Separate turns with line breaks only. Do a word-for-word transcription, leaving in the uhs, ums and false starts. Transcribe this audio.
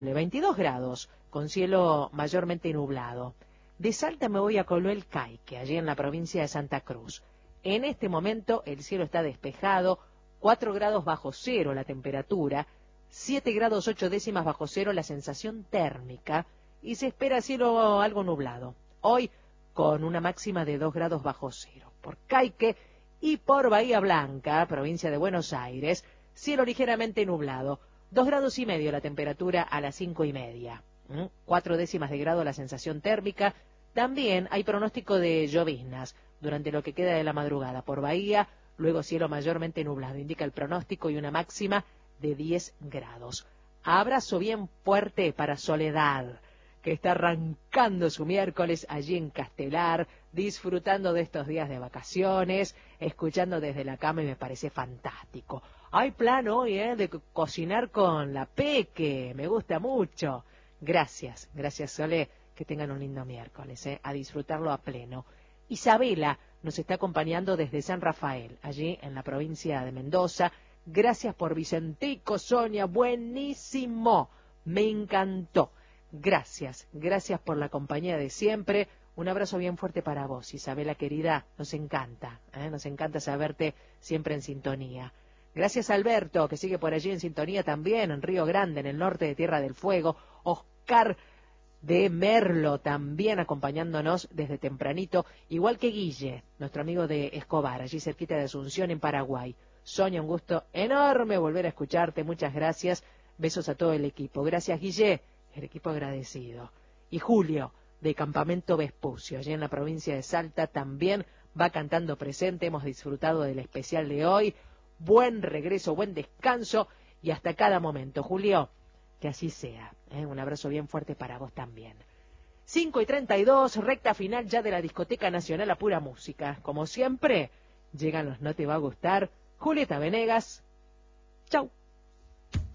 veintidós grados, con cielo mayormente nublado. De Salta me voy a Coloel Caique, allí en la provincia de Santa Cruz. En este momento el cielo está despejado, cuatro grados bajo cero la temperatura, siete grados ocho décimas bajo cero la sensación térmica, y se espera cielo algo nublado. Hoy con una máxima de dos grados bajo cero. Por Caique y por Bahía Blanca, provincia de Buenos Aires, cielo ligeramente nublado. Dos grados y medio la temperatura a las cinco y media. ¿Mm? Cuatro décimas de grado la sensación térmica. También hay pronóstico de lloviznas durante lo que queda de la madrugada por Bahía, luego cielo mayormente nublado, indica el pronóstico, y una máxima de diez grados. Abrazo bien fuerte para Soledad, que está arrancando su miércoles allí en Castelar, disfrutando de estos días de vacaciones, escuchando desde la cama, y me parece fantástico. Hay plan hoy, ¿eh?, de cocinar con la Peque, me gusta mucho. Gracias, gracias Sole, que tengan un lindo miércoles, ¿eh?, a disfrutarlo a pleno. Isabela nos está acompañando desde San Rafael, allí en la provincia de Mendoza. Gracias por Vicentico, Sonia, buenísimo, me encantó. Gracias, gracias por la compañía de siempre. Un abrazo bien fuerte para vos, Isabela querida, nos encanta, ¿eh? nos encanta saberte siempre en sintonía. Gracias a Alberto, que sigue por allí en sintonía también, en Río Grande, en el norte de Tierra del Fuego. Oscar de Merlo también acompañándonos desde tempranito, igual que Guille, nuestro amigo de Escobar, allí cerquita de Asunción, en Paraguay. Sonia, un gusto enorme volver a escucharte, muchas gracias. Besos a todo el equipo. Gracias, Guille, el equipo agradecido. Y Julio, de Campamento Vespucio, allí en la provincia de Salta, también va cantando presente. Hemos disfrutado del especial de hoy. Buen regreso, buen descanso y hasta cada momento. Julio, que así sea, ¿eh? Un abrazo bien fuerte para vos también. cinco y treinta y dos, recta final ya de la Discoteca Nacional a Pura Música. Como siempre, llegan los No Te Va a Gustar. Julieta Venegas. Chau.